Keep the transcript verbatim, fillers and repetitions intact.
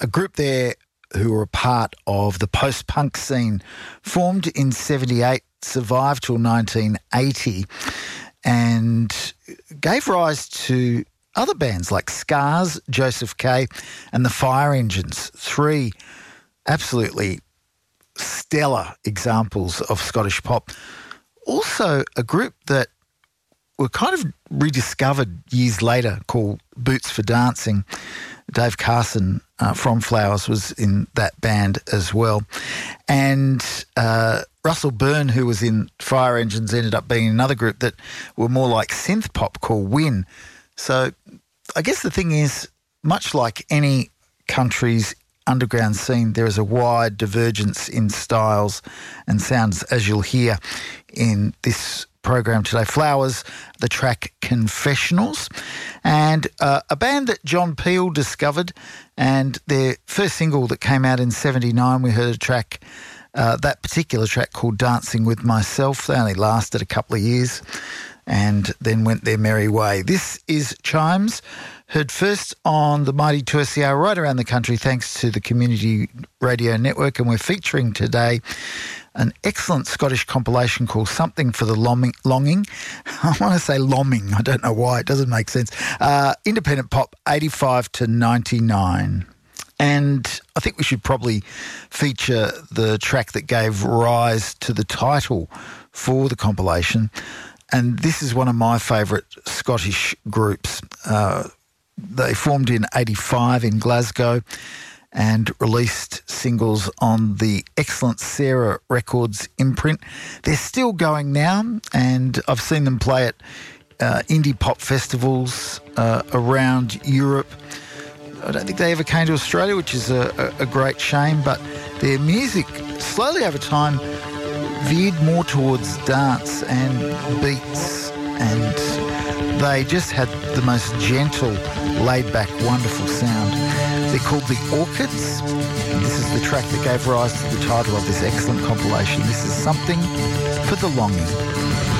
a group there who were a part of the post-punk scene, formed in seventy-eight, survived till nineteen eighty, and gave rise to other bands like Scars, Joseph K, and the Fire Engines, three absolutely stellar examples of Scottish pop. Also a group that were kind of rediscovered years later called Boots for Dancing. Dave Carson uh, from Flowers was in that band as well. And uh, Russell Byrne, who was in Fire Engines, ended up being another group that were more like synth pop called Win. So I guess the thing is, much like any country's underground scene, there is a wide divergence in styles and sounds, as you'll hear in this program today. Flowers, the track Confessionals, and uh, a band that John Peel discovered, and their first single that came out in seventy-nine, we heard a track, uh, that particular track called Dancing With Myself. They only lasted a couple of years and then went their merry way. This is Chimes, heard first on the mighty two S C R right around the country thanks to the Community Radio Network, and we're featuring today an excellent Scottish compilation called Something for the Longing. Longing. I want to say Lomming. I don't know why. It doesn't make sense. Uh, independent pop, eighty-five to ninety-nine. And I think we should probably feature the track that gave rise to the title for the compilation. And this is one of my favourite Scottish groups. Uh, they formed in eighty-five in Glasgow and released singles on the excellent Sarah Records imprint. They're still going now, and I've seen them play at uh, indie pop festivals uh, around Europe. I don't think they ever came to Australia, which is a, a, a great shame, but their music slowly over time veered more towards dance and beats, and they just had the most gentle, laid-back, wonderful sound. They're called The Orchids, and this is the track that gave rise to the title of this excellent compilation. This is Something for the Longing.